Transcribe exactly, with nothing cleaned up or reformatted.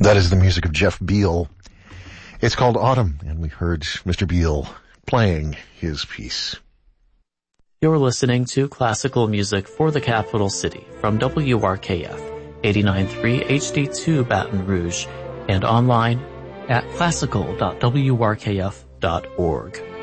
That is the music of Jeff Beal. It's called Autumn, and we heard Mister Beal playing his piece. You're listening to classical music for the capital city from W R K F, eighty-nine point three H D two Baton Rouge, and online at classical dot w r k f dot org.